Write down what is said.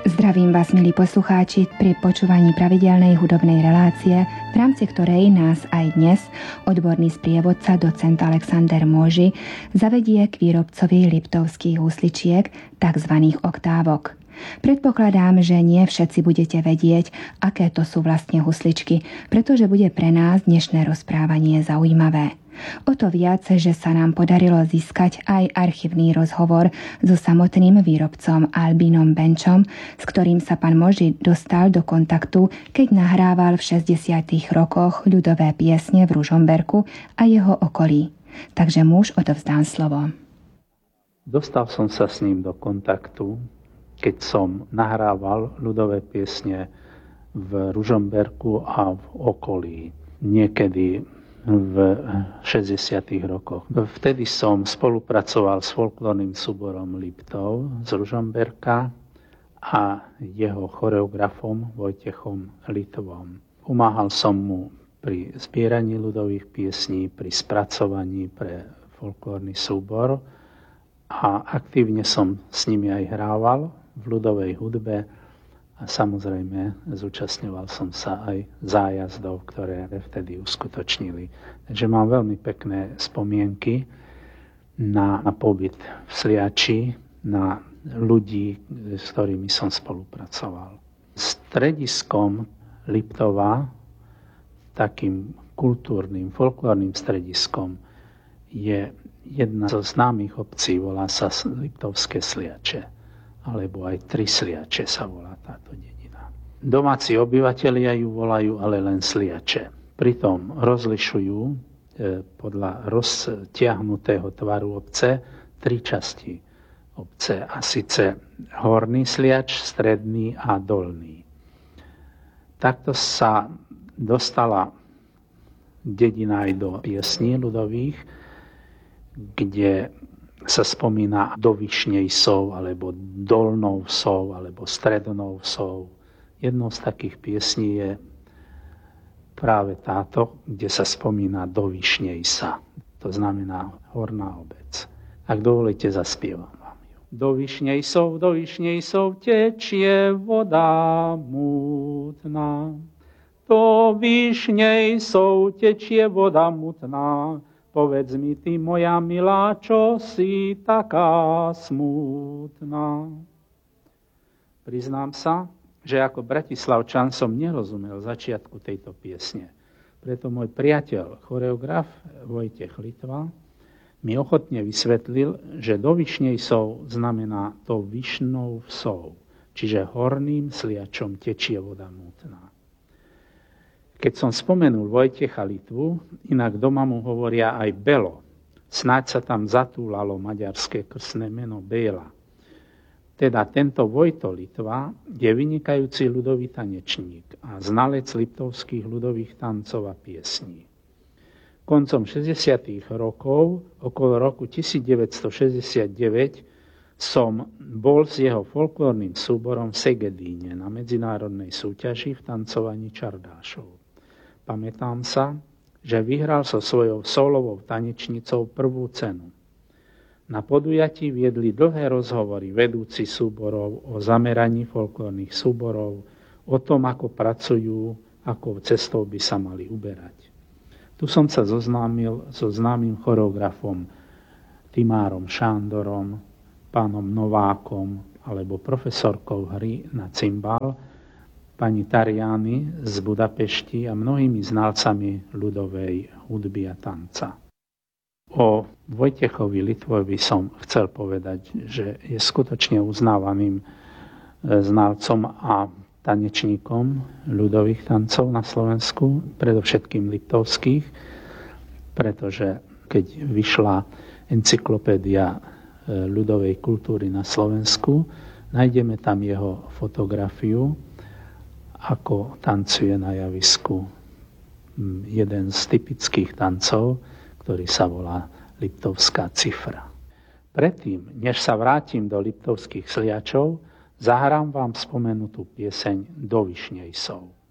Zdravím vás, milí poslucháči, pri počúvaní pravidelnej hudobnej relácie, v rámci ktorej nás aj dnes odborný sprievodca docent Alexander Môži zavedie k výrobcovi liptovských husličiek, tzv. Oktávok. Predpokladám, že nie všetci budete vedieť, aké to sú vlastne husličky, pretože bude pre nás dnešné rozprávanie zaujímavé. O to viac, že sa nám podarilo získať aj archívny rozhovor so samotným výrobcom Albínom Benčom, s ktorým sa pán Môži dostal do kontaktu, keď nahrával v 60. rokoch ľudové piesne v Ružomberku a jeho okolí. Takže muž odovzdám slovo. Dostal som sa s ním do kontaktu, keď som nahrával ľudové piesne v Ružomberku a v okolí. Niekedy v 60. rokoch. Vtedy som spolupracoval s folklórnym súborom Liptov z Ružomberka a jeho choreografom Vojtechom Litvom. Pomáhal som mu pri zbieraní ľudových piesní, pri spracovaní pre folklórny súbor a aktívne som s nimi aj hrával v ľudovej hudbe. A samozrejme, zúčastňoval som sa aj zájazdov, ktoré vtedy uskutočnili. Takže mám veľmi pekné spomienky na pobyt v Sliači, na ľudí, s ktorými som spolupracoval. Strediskom Liptova, takým kultúrnym, folklórnym strediskom, je jedna zo známych obcí, volá sa Liptovské Sliače. Alebo aj Tri Sliače sa volá táto dedina. Domáci obyvatelia ju volajú ale len Sliače. Pritom rozlišujú podľa roztiahnutého tvaru obce tri časti obce, a síce Horný Sliač, Stredný a Dolný. Takto sa dostala dedina aj do piesní ľudových, kde sa spomína do Vyšnej Sov, alebo Dolnou Sov, alebo Strednou Sov. Jednou z takých piesní je práve táto, kde sa spomína do Vyšnej Sa. To znamená Horná obec. Ak dovolíte, zaspievam vám ju. Do Vyšnej Sov tečie voda mutná. Do Vyšnej Sov tečie voda mutná. Povedz mi ty, moja milá, čo si taká smutná. Priznám sa, že ako Bratislavčan som nerozumel začiatku tejto piesne. Preto môj priateľ, choreograf Vojtech Litva, mi ochotne vysvetlil, že do Vyšnej Sov znamená to Vyšnou Sov, čiže Horným Sliačom tečie voda mutná. Keď som spomenul Vojtecha Litvu, inak doma mu hovoria aj Belo. Snáď sa tam zatúlalo maďarské krstné meno Béla. Teda tento Vojto Litva je vynikajúci ľudový tanečník a znalec liptovských ľudových tancov a piesní. Koncom 60. rokov, okolo roku 1969, som bol s jeho folklórnym súborom v Segedíne na medzinárodnej súťaži v tancovaní čardášov. Pamätám sa, že vyhral so svojou solovou tanečnicou prvú cenu. Na podujatí viedli dlhé rozhovory vedúci súborov o zameraní folklórnych súborov, o tom, ako pracujú, akou cestou by sa mali uberať. Tu som sa zoznámil so známym choreografom Timárom Šándorom, pánom Novákom alebo profesorkou hry na cimbal, pani Tariani z Budapešti a mnohými znalcami ľudovej hudby a tanca. O Vojtechovi Litvovi som chcel povedať, že je skutočne uznávaným znalcom a tanečníkom ľudových tancov na Slovensku, predovšetkým liptovských, pretože keď vyšla encyklopédia ľudovej kultúry na Slovensku, nájdeme tam jeho fotografiu, ako tancuje na javisku jeden z typických tancov, ktorý sa volá Liptovská cifra. Predtým, než sa vrátim do Liptovských Sliačov, zahrám vám spomenutú pieseň Do Vyšnej Sov.